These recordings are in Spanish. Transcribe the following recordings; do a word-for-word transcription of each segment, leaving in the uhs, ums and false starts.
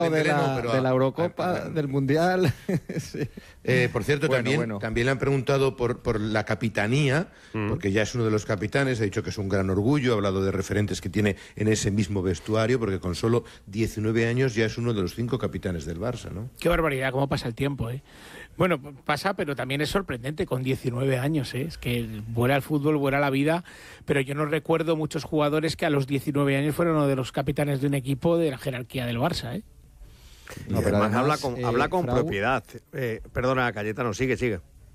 de la, pero de la a, Eurocopa, a, a, del Mundial. Sí. eh, por cierto, bueno, también, bueno. también le han preguntado por, por la capitanía, mm. porque ya es uno de los capitanes, ha dicho que es un gran orgullo, ha hablado de referentes que tiene en ese mismo vestuario, porque con solo diecinueve años ya es uno de los cinco capitanes del Barça, ¿no? Qué barbaridad, cómo pasa el tiempo, ¿eh? Bueno, pasa, pero también es sorprendente con diecinueve años, ¿eh? Es que vuela el fútbol, vuela la vida, pero yo no recuerdo muchos jugadores que a los diecinueve años fueron uno de los capitanes de un equipo de la jerarquía del Barça, ¿eh? No, pero además, además habla con, eh, habla con Frau... propiedad. Eh, perdona, Cayetano, sigue, sigue.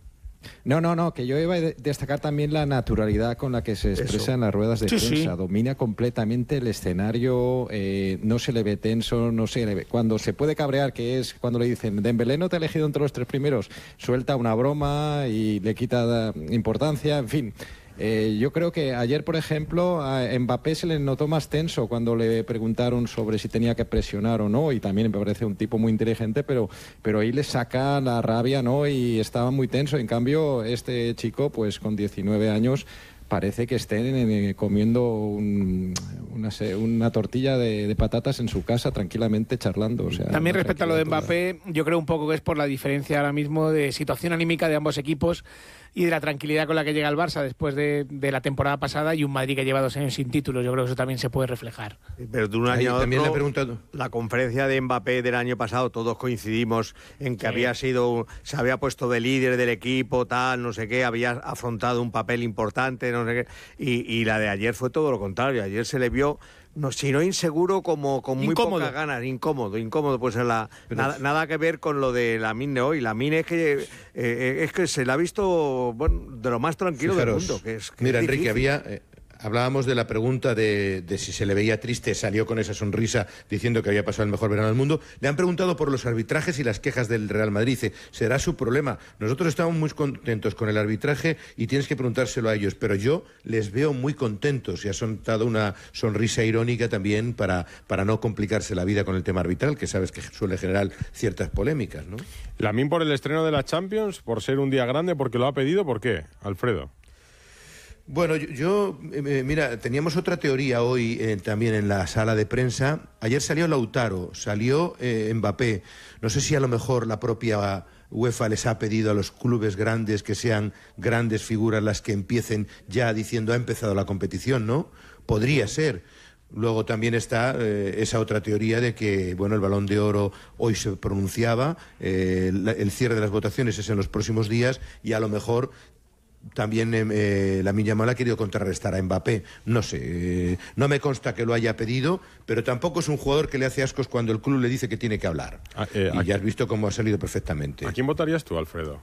No, no, no, que yo iba a destacar también la naturalidad con la que se expresa Eso. en las ruedas de sí, prensa. Sí. Domina completamente el escenario, eh, no se le ve tenso, no se le ve... Cuando se puede cabrear, que es cuando le dicen Dembélé no te ha elegido entre los tres primeros, suelta una broma y le quita importancia, en fin... Eh, yo creo que ayer, por ejemplo, a Mbappé se le notó más tenso cuando le preguntaron sobre si tenía que presionar o no, y también me parece un tipo muy inteligente, pero, pero ahí le saca la rabia, ¿no? Y estaba muy tenso. En cambio, este chico, pues con diecinueve años, parece que estén comiendo un, una, una tortilla de, de patatas en su casa tranquilamente charlando. O sea, también respecto a lo de Mbappé, yo creo un poco que es por la diferencia ahora mismo de situación anímica de ambos equipos y de la tranquilidad con la que llega el Barça después de, de la temporada pasada y un Madrid que lleva dos años sin títulos. Yo creo que eso también se puede reflejar. Pero de un año a otro, también le he preguntado. La conferencia de Mbappé del año pasado, todos coincidimos en que sí. había sido, se había puesto de líder del equipo, tal, no sé qué, había afrontado un papel importante, no sé qué, y, y la de ayer fue todo lo contrario. Ayer se le vio... No, si no inseguro, como con muy incómodo. pocas ganas, incómodo, incómodo, pues la, nada, nada que ver con lo de Lamine de hoy. Lamine es que eh, es que se la ha visto, bueno, de lo más tranquilo Fijaros, del mundo. Que es, que mira, es Enrique, había... Eh... Hablábamos de la pregunta de, de si se le veía triste, salió con esa sonrisa diciendo que había pasado el mejor verano del mundo. Le han preguntado por los arbitrajes y las quejas del Real Madrid. Dice, será su problema. Nosotros estamos muy contentos con el arbitraje y tienes que preguntárselo a ellos, pero yo les veo muy contentos y ha soltado una sonrisa irónica también para, para no complicarse la vida con el tema arbitral, que sabes que suele generar ciertas polémicas, ¿no? Lamine por el estreno de la Champions, por ser un día grande, porque lo ha pedido, ¿por qué, Alfredo? Bueno, yo, yo eh, mira, teníamos otra teoría hoy eh, también en la sala de prensa. Ayer salió Lautaro, salió eh, Mbappé. No sé si a lo mejor la propia UEFA les ha pedido a los clubes grandes que sean grandes figuras las que empiecen ya diciendo ha empezado la competición, ¿no? Podría ser. Luego también está eh, esa otra teoría de que, bueno, el Balón de Oro hoy se pronunciaba, eh, la, el cierre de las votaciones es en los próximos días y a lo mejor... También eh, Lamine Yamal ha querido contrarrestar a Mbappé. No sé, eh, no me consta que lo haya pedido, pero tampoco es un jugador que le hace ascos cuando el club le dice que tiene que hablar. Ah, eh, y ya has visto cómo ha salido perfectamente. ¿A quién votarías tú, Alfredo?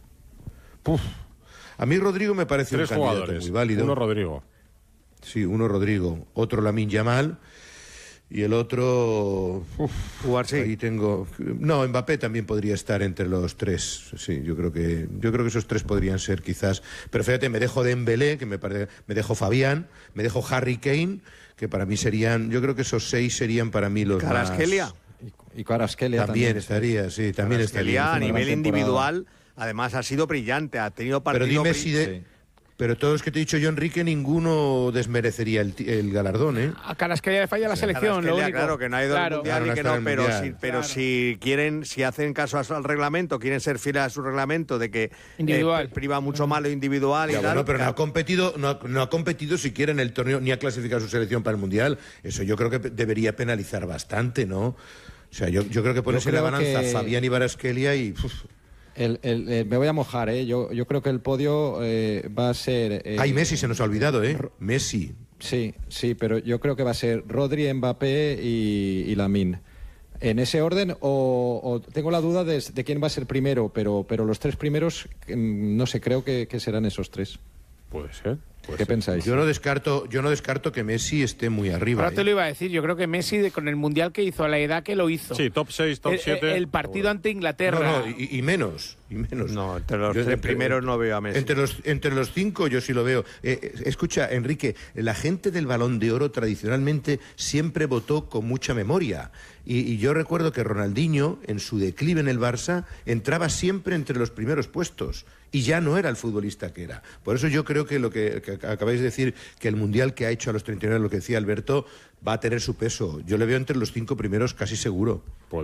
Puf. A mí Rodrigo me parece Tres un candidato jugadores. muy válido. Uno Rodrigo. Sí, uno Rodrigo, otro Lamine Yamal. Y el otro... Uf, ahí tengo... No, Mbappé también podría estar entre los tres. Sí, yo creo que yo creo que esos tres podrían ser quizás... Pero fíjate, me dejo Dembélé, que me parece... Me dejo Fabián, me dejo Harry Kane, que para mí serían... Yo creo que esos seis serían para mí los Kvaratskhelia. más... Y Kvaratskhelia también, también estaría, sí, también estaría. A nivel individual, además ha sido brillante, ha tenido partido... Pero dime si de... Sí. Pero todos los que te he dicho yo, Enrique, ninguno desmerecería el, el galardón, ¿eh? A Kvaratskhelia le falla la selección, lo único. Claro, que no ha ido claro. al Mundial claro, y que no, pero, mundial. si, pero claro. si quieren, si hacen caso al reglamento, quieren ser fieles a su reglamento de que individual. Eh, priva mucho más lo individual ya, y tal. Bueno, pero no ha competido, no ha, no ha competido siquiera en el torneo, ni ha clasificado su selección para el Mundial. Eso yo creo que debería penalizar bastante, ¿no? O sea, yo, yo creo que ponerse la balanza que... Fabián y Kvaratskhelia y... Uf. El, el, el, me voy a mojar, ¿eh? Yo, yo creo que el podio eh, va a ser... Eh, Ay, Messi se nos ha olvidado, ¿eh? Messi. Sí, sí, pero yo creo que va a ser Rodri, Mbappé y, y Lamine. ¿En ese orden? O, o tengo la duda de, de quién va a ser primero, pero, pero los tres primeros, no sé, creo que, que serán esos tres. Puede ser. ¿Qué ser. pensáis? Yo no descarto, yo no descarto que Messi esté muy arriba. Ahora ¿eh? te lo iba a decir, yo creo que Messi de, con el Mundial que hizo, a la edad que lo hizo. Sí, top seis, top siete. El, el partido ante Inglaterra. No, no, y, y menos, y menos. No, entre los yo, tres entre, primeros no veo a Messi. Entre los, entre los cinco yo sí lo veo. Eh, escucha, Enrique, la gente del Balón de Oro tradicionalmente siempre votó con mucha memoria. Y, y yo recuerdo que Ronaldinho, en su declive en el Barça, entraba siempre entre los primeros puestos. Y ya no era el futbolista que era. Por eso yo creo que lo que, que acabáis de decir que el Mundial que ha hecho a los treinta y nueve, lo que decía Alberto, va a tener su peso. Yo le veo entre los cinco primeros casi seguro.